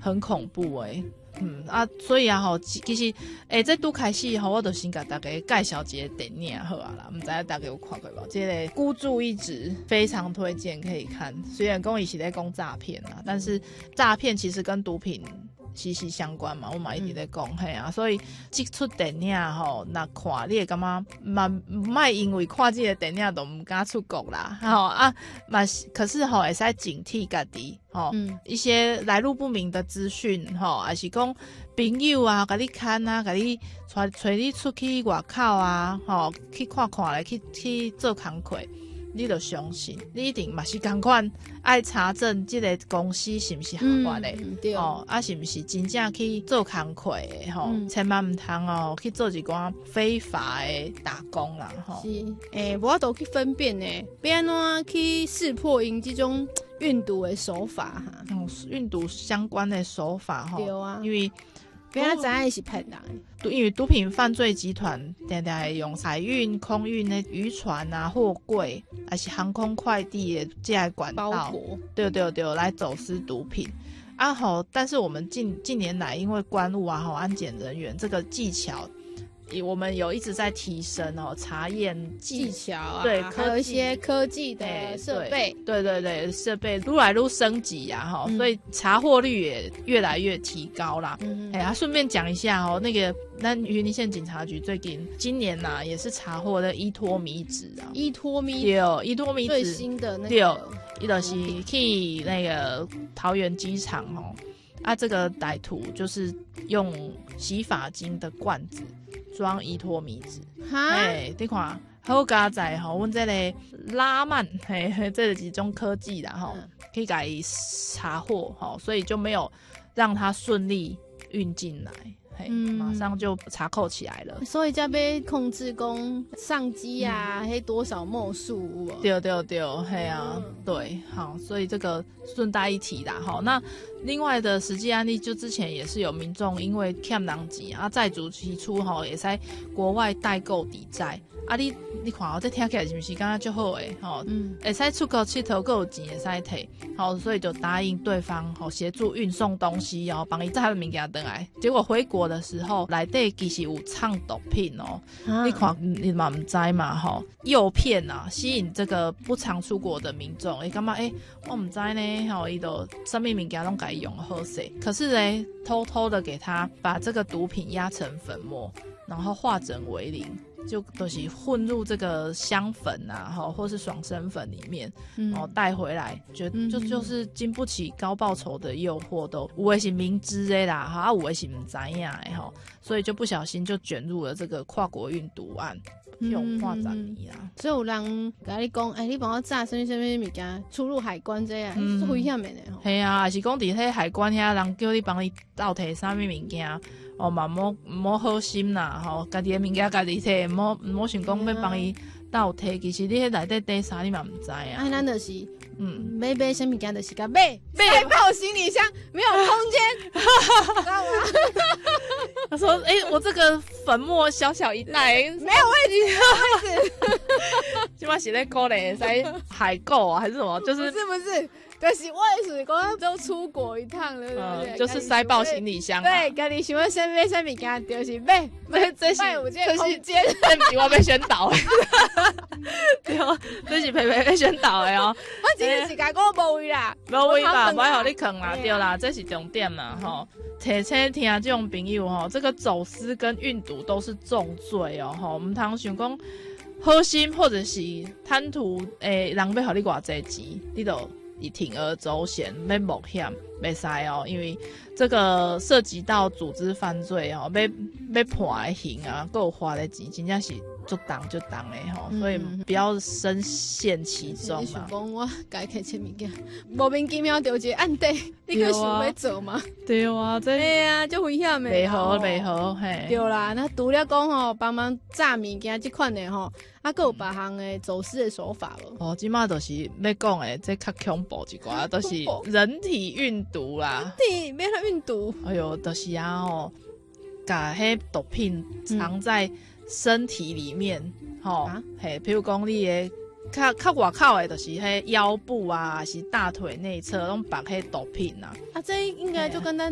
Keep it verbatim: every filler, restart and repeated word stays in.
很恐怖诶、欸。嗯啊，所以啊吼，其实诶，这拄开始吼，我就先甲大家介绍一个电影好啊啦，唔知道大家有看过无？这个孤注一掷非常推荐可以看。虽然跟我一起在讲诈骗啊，但是诈骗其实跟毒品息息相关嘛，我嘛一直在讲嘿、嗯、啊，所以这出电影吼，那看你会感觉嘛，莫因为看这个电影都唔敢出国啦，吼啊嘛，可是吼会使警惕家己。哦、嗯，一些来路不明的资讯，吼、哦，还是讲朋友啊，甲你看啊，甲你带带你出去外口啊，吼、哦，去看看咧，去去做工课，你就相信，你一定嘛是同款爱查证这个公司是不是合法的， 嗯、对哦，啊是不是真正去做工课的，吼、哦嗯，千万唔通哦去做一寡非法的打工啦，吼、哦。 是，诶、欸，我都去分辨呢，要安怎去识破因这种运毒的手法哈， 嗯，运毒相关的手法哈， 对啊， 因为不要知影是骗人的，因为毒品犯罪集团常常会用海运、空运的渔船啊、货柜，还是航空快递的这些管道，对对对，来走私毒品。啊吼，但是我们近近年来，因为关务啊、吼安检人员这个技巧。我们有一直在提升哦，查验技巧啊， 对， 还有一些科技的设备， 对对对，设备愈来愈升级呀、啊、哈、嗯，所以查获率也越来越提高啦。嗯，哎呀，顺便讲一下哦，那个那云林县警察局最近今年呐、啊、也是查获了依托米脂啊， 依托米对，依托米脂最新的那个， 对，伊就是去那个桃园机场哦，啊，这个歹徒就是用洗发精的罐子。装依托米脂，嘿，你看好加在吼，阮这个拉曼，嘿嘿，这几种科技啦吼，可以给查获吼，所以就没有让它顺利运进来，嘿、嗯，马上就查扣起来了。 所以才要控制讲上机啊，迄、嗯、多少墨数？ 对对对，嘿啊，嗯、对，好，所以这个顺带一提啦，好，那。另外的实际案例，就之前也是有民众因为欠人钱啊，债主提出吼，也在国外代购抵债啊你。你你看哦，这听起来是不是感觉就好诶？吼，嗯，会使出国佚佗，还有钱会使摕，好，所以就答应对方，吼，协助运送东西，然后帮伊载物件回来。结果回国的时候，内底其实有藏毒品哦。啊、你看，你嘛唔知嘛，吼，诱骗啊，吸引这个不常出国的民众，会感觉诶，我唔知呢，吼，伊都什么物件拢改。用喝水，可是呢，偷偷的给他把这个毒品压成粉末，然后化整为零，就都是混入这个香粉啊，或是爽身粉里面，然后带回来，觉得就就是经不起高报酬的诱惑，都有的是明知的啦，哈，有的是不知道的哈，所以就不小心就卷入了这个跨国运毒案。用化十年啦， 所以有人甲你讲，哎、欸，你帮我炸什么什么物件出入海关这样，是危险的呢。 系啊，还是讲伫迄海关遐人叫你帮你倒摕啥物物件，哦嘛，莫莫好心啦，吼，家己的物件家己摕，莫莫想讲要帮伊倒摕，其实你迄内底底啥你嘛唔知啊。 哎，咱就是，嗯，买买什么物件就是甲买买爆行李箱，没有空间，知道吗？ 他说：“哎、欸，我这个粉末小小一袋， 没有问题，没有位置。 起码写在勾嘞，塞海购啊，还是什么？就是不是不是，就是我也是讲都出国一趟了，对不对？ 嗯、就是塞爆行李箱、啊。 对，家己想要先买啥物件，就是买买这些有这个空间， 这不是我被宣导的。对哦，这是培培被宣导的哦。 我真的是甲讲无位啦， 无位吧，不要互你坑啦，对啦，这是重点啦，吼。”切切听这种朋友吼，这个走私跟运毒都是重罪哦吼，唔通想讲好心或者是贪图诶，人要互你偌济钱，你就以铤而走险，要冒险，袂使哦，因为这个涉及到组织犯罪哦，要要判的刑啊，还有花的钱，真正是就当就当的吼，所以不要深陷其中嘛。 想讲我改开切物件，莫名其妙就一个案底，你可想要做吗？ 对啊，这对啊，就危险的。 袂好袂好，嘿。 对啦，那除了讲吼，帮忙炸物件这款的吼，啊，还有别项的走私的手法咯。 哦，即马就是要讲的，这较恐怖一寡，都是人体运毒啦。 人体要运毒？ 哎呦，就是啊吼，把迄毒品藏在、嗯。身体里面，吼、啊，嘿，譬如讲你的较较外口的，就是迄腰部啊，是大腿内侧，拢绑迄毒品啊。 啊，这应该就跟咱